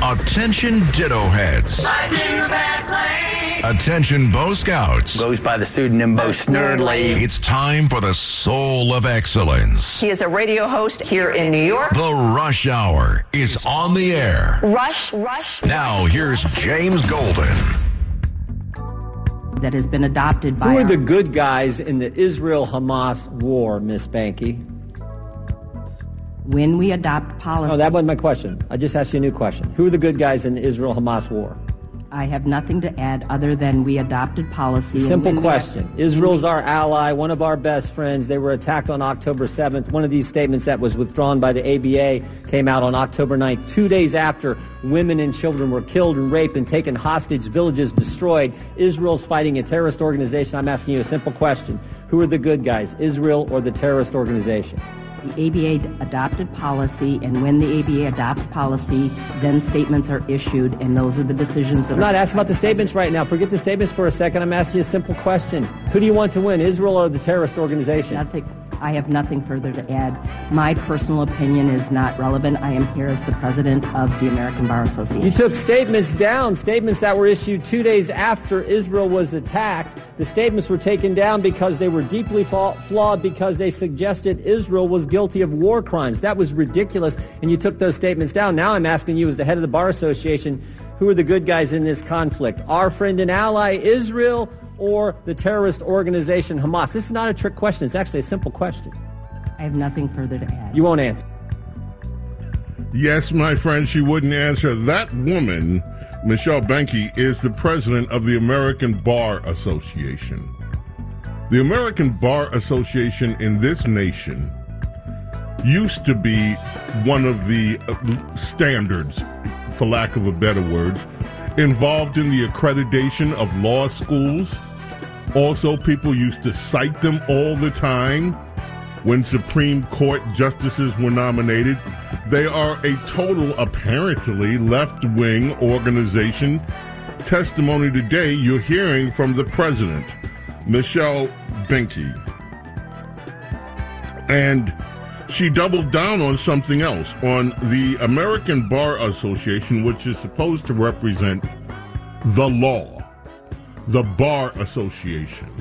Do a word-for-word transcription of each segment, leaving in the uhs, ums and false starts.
Attention Ditto Heads. Attention Bo Scouts. Goes by the pseudonym Bo Snerdley. It's time for the Soul of Excellence. He is a radio host here in New York. The Rush Hour is on the air. Rush, rush. Now here's James Golden. That has been adopted by... Who are our- the good guys in the Israel-Hamas war, Miss Banky? When we adopt policy... Oh, that wasn't my question. I just asked you a new question. Who are the good guys in the Israel-Hamas war? I have nothing to add other than we adopted policy... Simple and question. We, Israel's we, our ally, one of our best friends. They were attacked on October seventh. One of these statements that was withdrawn by the A B A came out on October ninth, two days after women and children were killed and raped and taken hostage, villages destroyed. Israel's fighting a terrorist organization. I'm asking you a simple question. Who are the good guys, Israel or the terrorist organization? The A B A adopted policy, and when the A B A adopts policy, then statements are issued, and those are the decisions that I'm are... not asking about the statements right now. Forget the statements for a second. I'm asking you a simple question. Who do you want to win, Israel or the terrorist organization? Nothing. I have nothing further to add. My personal opinion is not relevant. I am here as the president of the American Bar Association. You took statements down, statements that were issued two days after Israel was attacked. The statements were taken down because they were deeply flawed, because they suggested Israel was guilty of war crimes. That was ridiculous, and you took those statements down. Now I'm asking you, as the head of the Bar Association, who are the good guys in this conflict? Our friend and ally, Israel, or the terrorist organization Hamas? This is not a trick question. It's actually a simple question. I have nothing further to add. You won't answer. Yes, my friend, she wouldn't answer. That woman, Michelle Banky, is the president of the American Bar Association. The American Bar Association in this nation used to be one of the standards, for lack of a better word, involved in the accreditation of law schools. Also, people used to cite them all the time when Supreme Court justices were nominated. They are a total, apparently, left-wing organization. Testimony today, you're hearing from the president, Michelle Banky. And she doubled down on something else, on the American Bar Association, which is supposed to represent the law, the Bar Association,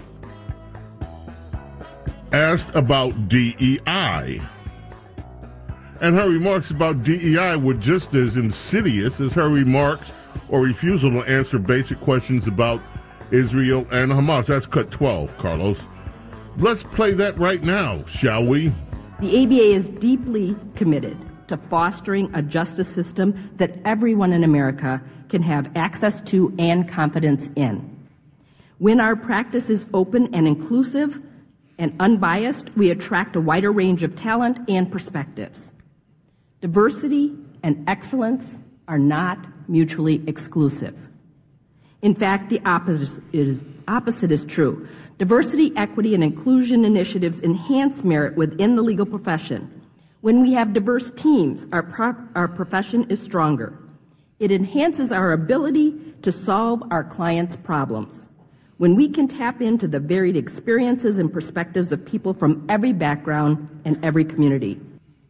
asked about D E I. And her remarks about D E I were just as insidious as her remarks or refusal to answer basic questions about Israel and Hamas. That's cut twelve, Carlos. Let's play that right now, shall we? The A B A is deeply committed to fostering a justice system that everyone in America can have access to and confidence in. When our practice is open and inclusive and unbiased, we attract a wider range of talent and perspectives. Diversity and excellence are not mutually exclusive. In fact, the opposite is, opposite is true. Diversity, equity, and inclusion initiatives enhance merit within the legal profession. When we have diverse teams, our, pro- our profession is stronger. It enhances our ability to solve our clients' problems. When we can tap into the varied experiences and perspectives of people from every background and every community.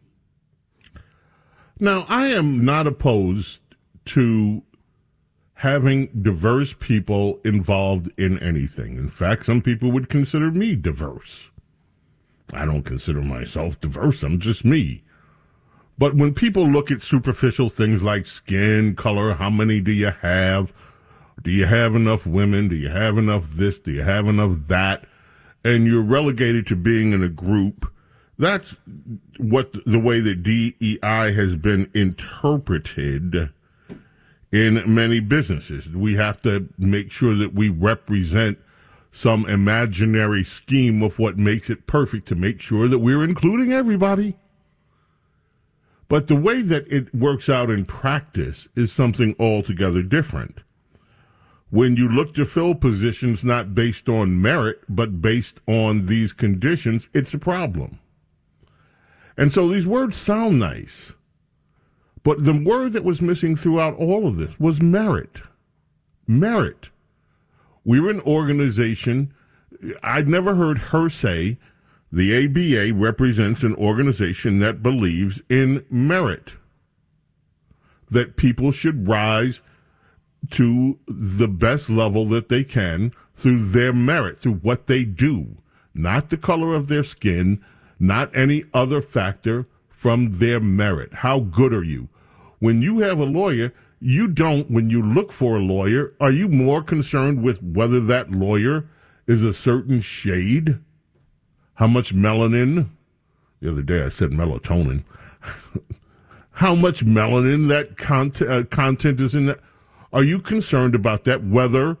Now, I am not opposed to having diverse people involved in anything. In fact, some people would consider me diverse. I don't consider myself diverse. I'm just me. But when people look at superficial things like skin color, how many do you have? Do you have enough women? Do you have enough this? Do you have enough that? And you're relegated to being in a group. That's what the way that D E I has been interpreted in many businesses. We have to make sure that we represent some imaginary scheme of what makes it perfect to make sure that we're including everybody. But the way that it works out in practice is something altogether different. When you look to fill positions not based on merit, but based on these conditions, it's a problem. And so these words sound nice. But the word that was missing throughout all of this was merit. Merit. We're an organization. I'd never heard her say the A B A represents an organization that believes in merit. that people should rise to the best level that they can through their merit, through what they do, not the color of their skin, not any other factor, from their merit. How good are you? When you have a lawyer, you don't, when you look for a lawyer, are you more concerned with whether that lawyer is a certain shade? How much melanin? The other day I said melatonin. How much melanin that content, uh, content is in that? Are you concerned about that? Whether,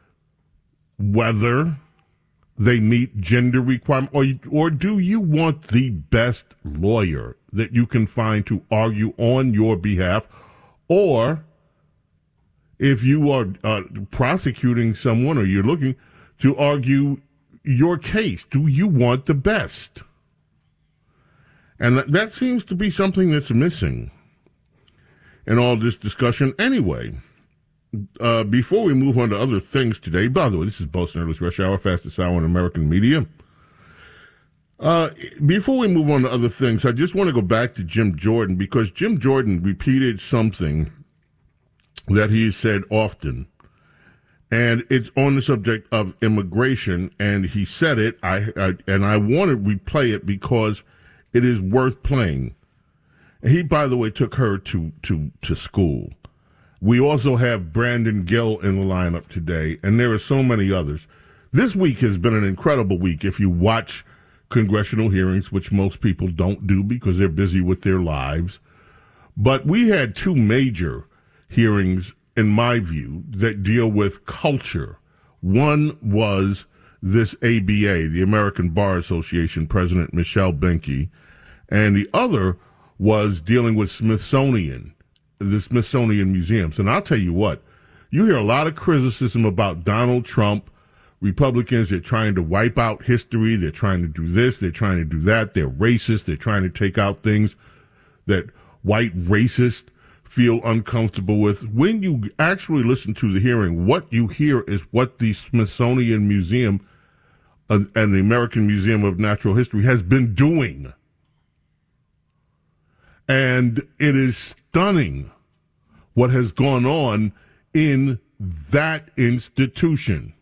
whether they meet gender requirements, or, or do you want the best lawyer that you can find to argue on your behalf? Or if you are uh, prosecuting someone or you're looking to argue your case, do you want the best? And that, that seems to be something that's missing in all this discussion anyway. Uh, before we move on to other things today, by the way, this is Boston Early's Rush Hour, fastest hour in American media. Uh, before we move on to other things, I just want to go back to Jim Jordan, because Jim Jordan repeated something that he said often, and it's on the subject of immigration, and he said it, I, I and I want to replay it because it is worth playing. He, by the way, took her to, to, to school. We also have Brandon Gill in the lineup today, and there are so many others. This week has been an incredible week if you watch congressional hearings, which most people don't do because they're busy with their lives. But we had two major hearings, in my view, that deal with culture. One was this A B A, the American Bar Association President Michelle Benke, and the other was dealing with Smithsonian, the Smithsonian Museums. And I'll tell you what, you hear a lot of criticism about Donald Trump. Republicans, they're trying to wipe out history. They're trying to do this. They're trying to do that. They're racist. They're trying to take out things that white racists feel uncomfortable with. When you actually listen to the hearing, what you hear is what the Smithsonian Museum uh, and the American Museum of Natural History has been doing. And it is stunning what has gone on in that institution.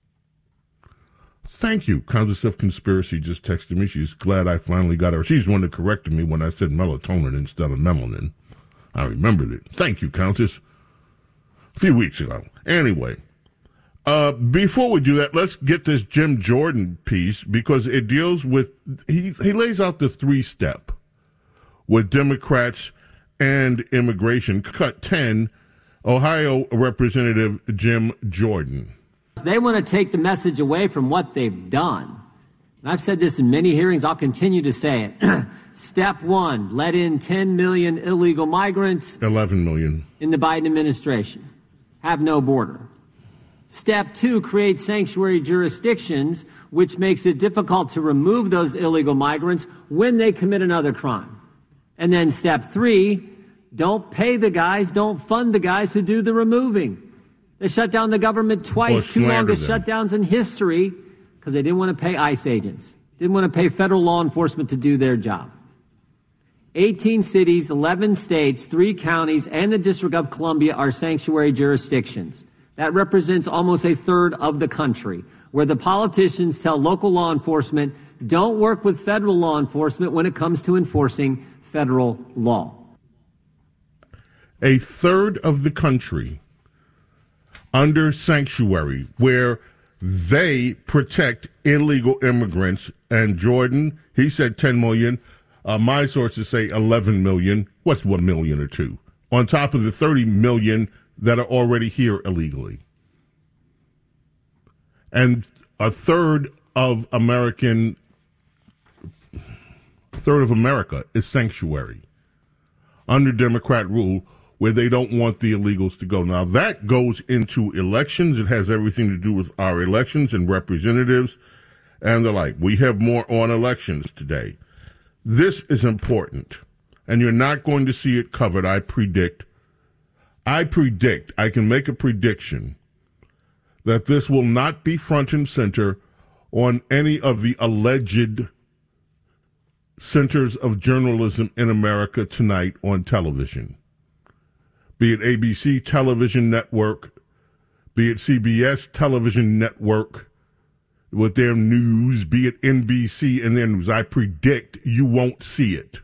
Thank you. Countess of Conspiracy just texted me. She's glad I finally got her. She's the one that corrected me when I said melatonin instead of melanin. I remembered it. Thank you, Countess. A few weeks ago. Anyway, uh, before we do that, let's get this Jim Jordan piece, because it deals with, he, he lays out the three-step with Democrats and immigration. Cut ten, Ohio Representative Jim Jordan. They want to take the message away from what they've done. And I've said this in many hearings. I'll continue to say it. Step one, let in ten million illegal migrants. eleven million. In the Biden administration. Have no border. Step two, create sanctuary jurisdictions, which makes it difficult to remove those illegal migrants when they commit another crime. And then step three, don't pay the guys, don't fund the guys who do the removing. They shut down the government twice, two longest them. shutdowns in history, because they didn't want to pay ICE agents, didn't want to pay federal law enforcement to do their job. eighteen cities, eleven states, three counties, and the District of Columbia are sanctuary jurisdictions. That represents almost a third of the country, where the politicians tell local law enforcement, don't work with federal law enforcement when it comes to enforcing federal law. A third of the country under sanctuary, where they protect illegal immigrants. And Jordan, he said ten million. Uh, my sources say eleven million. What's one million or two? On top of the thirty million that are already here illegally. And a third of American, a third of America is sanctuary under Democrat rule, where they don't want the illegals to go. Now, that goes into elections. It has everything to do with our elections and representatives and the like. We have more on elections today. This is important, and you're not going to see it covered, I predict. I predict, I can make a prediction, that this will not be front and center on any of the alleged centers of journalism in America tonight on television. be it A B C Television Network, be it C B S Television Network with their news, be it N B C and their news. I predict you won't see it.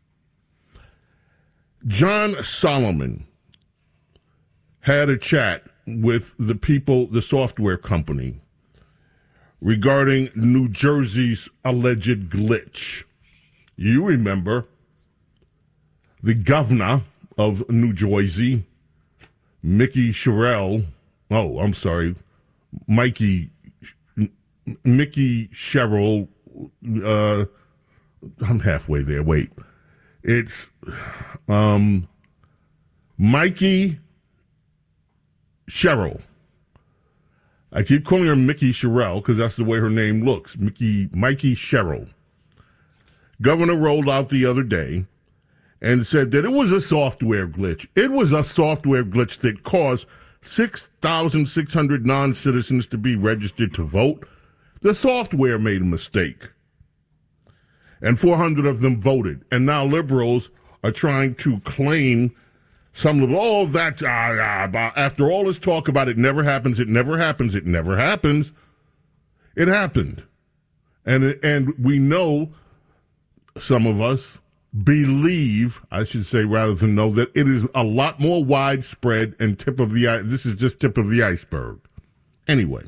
John Solomon had a chat with the people, the software company, regarding New Jersey's alleged glitch. You remember the governor of New Jersey, Mickey Sherrill, oh, I'm sorry, Mikey, Mickey Sherrill, uh, I'm halfway there, wait. It's um, Mikey Sherrill. I keep calling her Mickey Sherrill because that's the way her name looks. Mickey, Mikey Sherrill. Governor rolled out the other day and said that it was a software glitch. It was a software glitch that caused six thousand six hundred non-citizens to be registered to vote. The software made a mistake. And four hundred of them voted. And now liberals are trying to claim some liberal, oh, that's, uh, uh, after all this talk about it never happens, it never happens, it never happens. It happened. And, and we know, some of us believe, I should say rather than know, that it is a lot more widespread and tip of the, this is just tip of the iceberg. Anyway,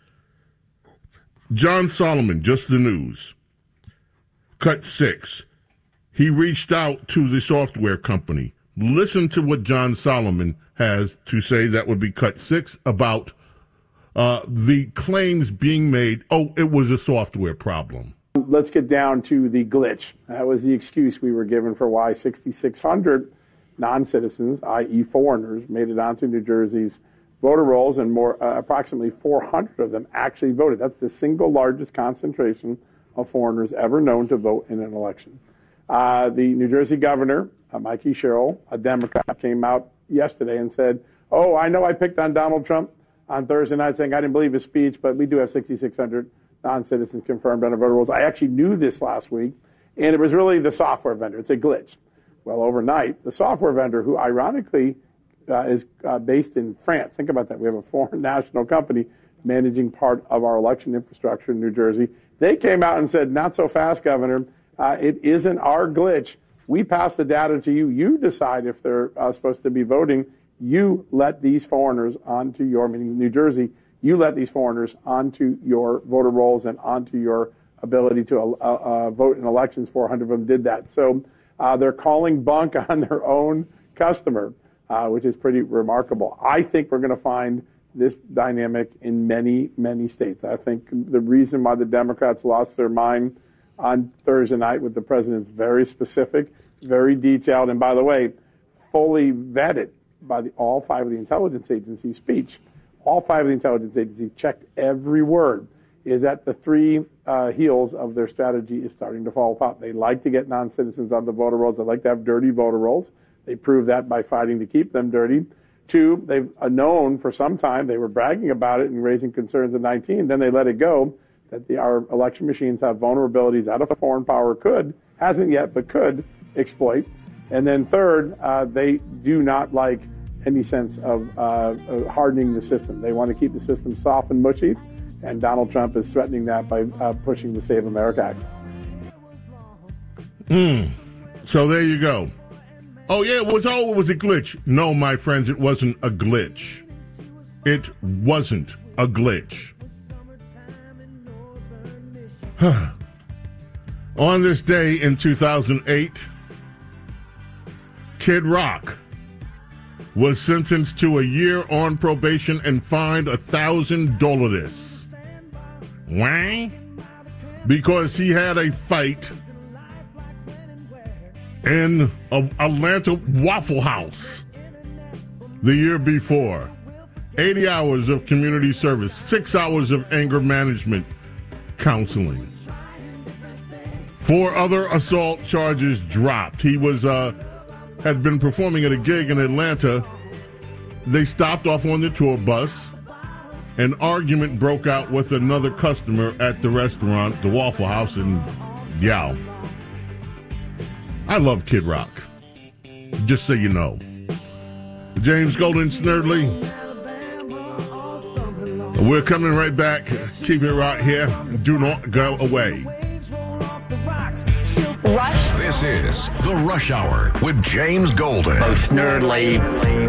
John Solomon, just the news. Cut six. He reached out to the software company. Listen to what John Solomon has to say. That would be cut six about uh, the claims being made. Oh, it was a software problem. Let's get down to the glitch. That was the excuse we were given for why sixty-six hundred non-citizens, that is foreigners, made it onto New Jersey's voter rolls, and more uh, approximately four hundred of them actually voted. That's the single largest concentration of foreigners ever known to vote in an election. Uh, the New Jersey governor, uh, Mikey Sherrill, a Democrat, came out yesterday and said, oh, I know I picked on Donald Trump on Thursday night saying I didn't believe his speech, but we do have sixty-six hundred non-citizens confirmed on the voter rolls. I actually knew this last week, and it was really the software vendor. It's a glitch. Well, overnight, the software vendor, who ironically uh, is uh, based in France, think about that. We have a foreign national company managing part of our election infrastructure in New Jersey. They came out and said, not so fast, Governor. Uh, it isn't our glitch. We pass the data to you. You decide if they're uh, supposed to be voting. You let these foreigners onto your, meaning New Jersey, you let these foreigners onto your voter rolls and onto your ability to uh, uh, vote in elections. four hundred of them did that. So uh, they're calling bunk on their own customer, uh, which is pretty remarkable. I think we're going to find this dynamic in many, many states. I think the reason why the Democrats lost their mind on Thursday night with the president's very specific, very detailed, and by the way, fully vetted by the, all five of the intelligence agencies' speech. All five of the intelligence agencies checked every word, is that the three uh, heels of their strategy is starting to fall apart. They like to get non-citizens on the voter rolls. They like to have dirty voter rolls. They prove that by fighting to keep them dirty. Two, they've known for some time, they were bragging about it and raising concerns in nineteen, then they let it go, that the, our election machines have vulnerabilities that a foreign power could, hasn't yet, but could exploit. And then third, uh, they do not like any sense of uh, hardening the system. They want to keep the system soft and mushy, and Donald Trump is threatening that by uh, pushing the Save America Act. Hmm. So there you go. Oh, yeah, it was, oh, it was a glitch. No, my friends, it wasn't a glitch. It wasn't a glitch. On this day in two thousand eight, Kid Rock was sentenced to a year on probation and fined a thousand dollars. Why? Because he had a fight in a Atlanta Waffle House the year before. eighty hours of community service, six hours of anger management counseling. Four other assault charges dropped. He was uh, had been performing at a gig in Atlanta. They stopped off on the tour bus. An argument broke out with another customer at the restaurant, the Waffle House in Yow. I love Kid Rock, just so you know. James Golden, Snerdley. We're coming right back. Keep it right here. Do not go away. Rush. This is The Rush Hour with James Golden. Most nerdly.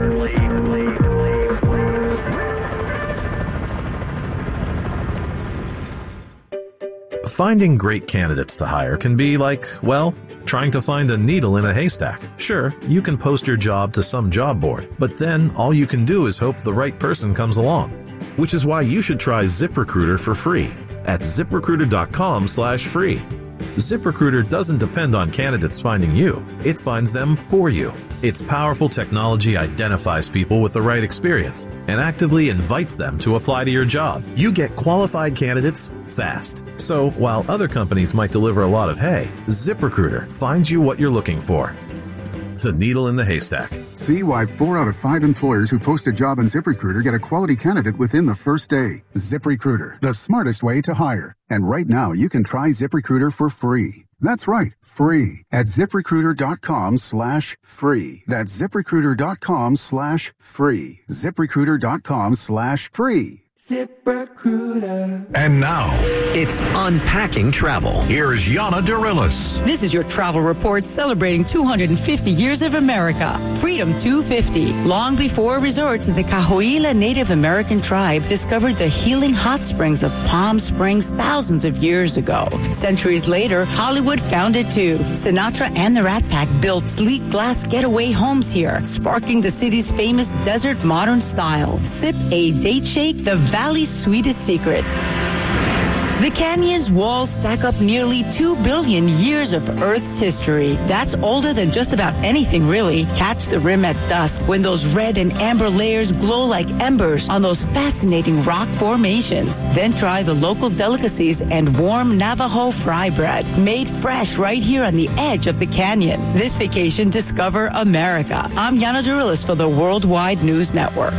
Finding great candidates to hire can be like, well, trying to find a needle in a haystack. Sure, you can post your job to some job board, but then all you can do is hope the right person comes along. Which is why you should try ZipRecruiter for free at ZipRecruiter.com slash free. ZipRecruiter doesn't depend on candidates finding you. It finds them for you. Its powerful technology identifies people with the right experience and actively invites them to apply to your job. You get qualified candidates fast. So while other companies might deliver a lot of hay, ZipRecruiter finds you what you're looking for. The needle in the haystack. See why four out of five employers who post a job on ZipRecruiter get a quality candidate within the first day. ZipRecruiter, the smartest way to hire. And right now, you can try ZipRecruiter for free. That's right, free at ZipRecruiter.com slash free. That's ZipRecruiter.com slash free. ZipRecruiter.com slash free. ZipRecruiter. And now, it's Unpacking Travel. Here's Yana Dorillis. This is your travel report celebrating two hundred fifty years of America. Freedom two fifty. Long before resorts, the Cahuilla Native American tribe discovered the healing hot springs of Palm Springs thousands of years ago. Centuries later, Hollywood found it too. Sinatra and the Rat Pack built sleek glass getaway homes here, sparking the city's famous desert modern style. Sip a date shake, the Valley's sweetest secret. The canyon's walls stack up nearly two billion years of Earth's history. That's older than just about anything, really. Catch the rim at dusk when those red and amber layers glow like embers on those fascinating rock formations. Then try the local delicacies and warm Navajo fry bread, made fresh right here on the edge of the canyon. This vacation, discover America. I'm Yana Dorillis for the Worldwide News Network.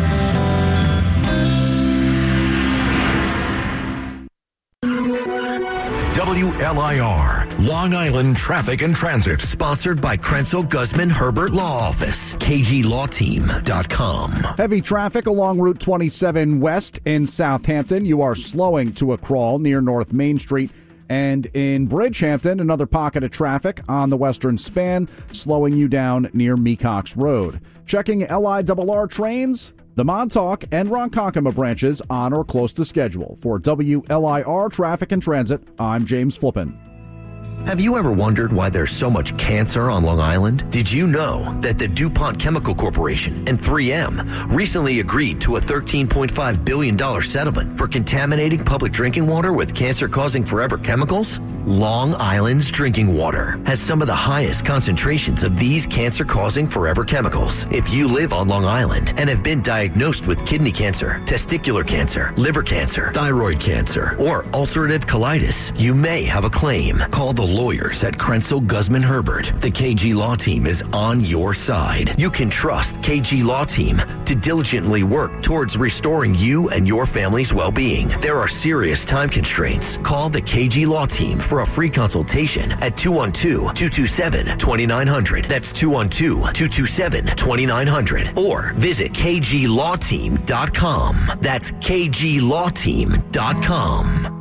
W L I R, Long Island Traffic and Transit. Sponsored by Krenzel Guzman Herbert Law Office. K G Law Team dot com. Heavy traffic along Route twenty-seven West in Southampton. You are slowing to a crawl near North Main Street. And in Bridgehampton, another pocket of traffic on the western span, slowing you down near Mecox Road. Checking L I R R trains. The Montauk and Ronkonkoma branches on or close to schedule. For W L I R Traffic and Transit, I'm James Flippin. Have you ever wondered why there's so much cancer on Long Island? Did you know that the DuPont Chemical Corporation and three M recently agreed to a thirteen point five billion dollars settlement for contaminating public drinking water with cancer-causing forever chemicals? Long Island's drinking water has some of the highest concentrations of these cancer-causing forever chemicals. If you live on Long Island and have been diagnosed with kidney cancer, testicular cancer, liver cancer, thyroid cancer, or ulcerative colitis, you may have a claim. Call the lawyers at Krenzel Guzman Herbert. The K G Law Team is on your side. You can trust K G Law Team to diligently work towards restoring you and your family's well-being. There are serious time constraints. Call the K G Law Team for a free consultation at two one two, two two seven, two nine zero zero. That's two one two, two two seven, two nine zero zero. Or visit K G Law Team dot com. That's K G Law Team dot com.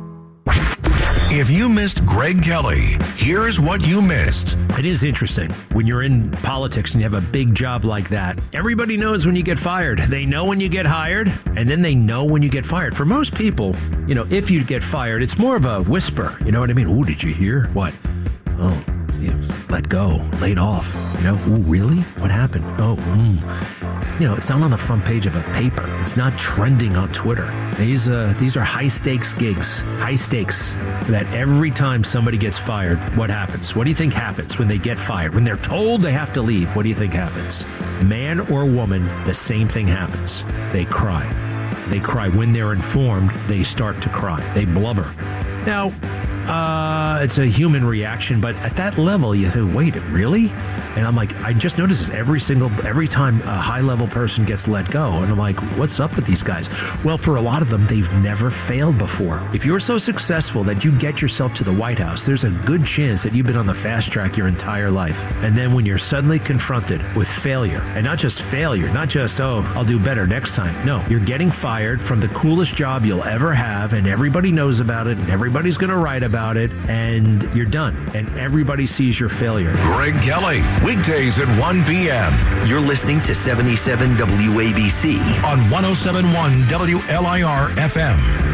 If you missed Greg Kelly, here's what you missed. It is interesting when you're in politics and you have a big job like that. Everybody knows when you get fired. They know when you get hired, and then they know when you get fired. For most people, you know, if you get fired, it's more of a whisper. You know what I mean? Oh, did you hear? What? Oh, you let go, laid off. You know, oh, really? What happened? Oh, mm. You know, it's not on the front page of a paper. It's not trending on Twitter. These uh, these are high stakes gigs, high stakes. That every time somebody gets fired, what happens? What do you think happens when they get fired? When they're told they have to leave, what do you think happens? Man or woman, the same thing happens. They cry. They cry. When they're informed, they start to cry. They blubber. Now, Uh, it's a human reaction, but at that level, you say, wait, really? And I'm like, I just noticed this every single, every time a high-level person gets let go. And I'm like, what's up with these guys? Well, for a lot of them, they've never failed before. If you're so successful that you get yourself to the White House, there's a good chance that you've been on the fast track your entire life. And then when you're suddenly confronted with failure, and not just failure, not just, oh, I'll do better next time. No, you're getting fired from the coolest job you'll ever have, and everybody knows about it, and everybody's going to write about it, and you're done. And everybody sees your failure. Greg Kelly, weekdays at one p.m. You're listening to seventy-seven W A B C on one oh seven point one W L I R F M.